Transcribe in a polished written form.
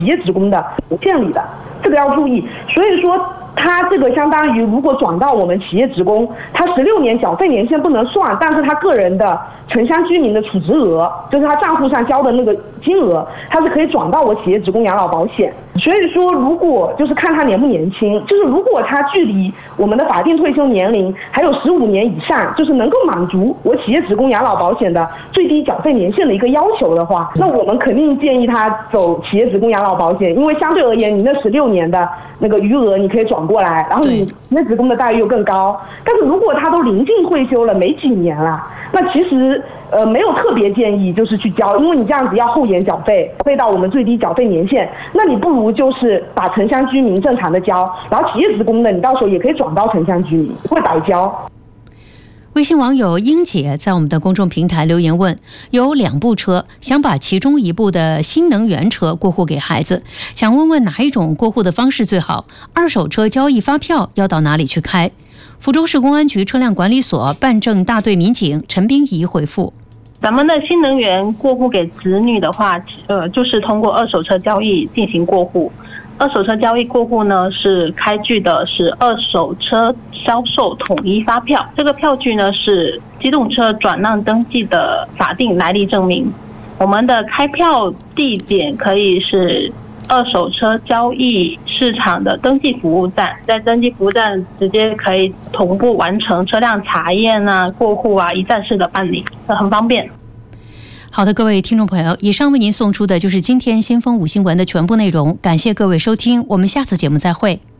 企业职工的县里的，这个要注意。所以说他这个相当于如果转到我们企业职工，他16年缴费年限不能算，但是他个人的城乡居民的储值额，就是他账户上交的那个金额，他是可以转到我企业职工养老保险。所以说如果就是看他年不年轻，就是如果他距离我们的法定退休年龄还有15年以上，就是能够满足我企业职工养老保险的最低缴费年限的一个要求的话，那我们肯定建议他走企业职工养老保险，因为相对而言你那16年的那个余额你可以转过来，然后你企业职工的待遇又更高。但是如果他都临近退休了没几年了，那其实没有特别建议就是去交，因为你这样子要后延缴费，费到我们最低缴费年限，那你不如就是把城乡居民正常的交，然后企业职工的你到时候也可以转到城乡居民，不会白交。 微信网友英姐在我们的公众平台留言问，有2部车，想把其中一部的新能源车过户给孩子，想问问哪一种过户的方式最好，二手车交易发票要到哪里去开？福州市公安局车辆管理所办证大队民警陈冰怡回复， 咱们的新能源过户给子女的话，就是通过二手车交易进行过户。二手车交易过户呢，是开具的是二手车销售统一发票，这个票据呢是机动车转让登记的法定来历证明。我们的开票地点可以是二手车交易市场的登记服务站，在登记服务站直接可以同步完成车辆查验啊、过户啊，一站式的办理，很方便。 好的，各位听众朋友，以上为您送出的就是今天先锋5新闻的全部内容，感谢各位收听，我们下次节目再会。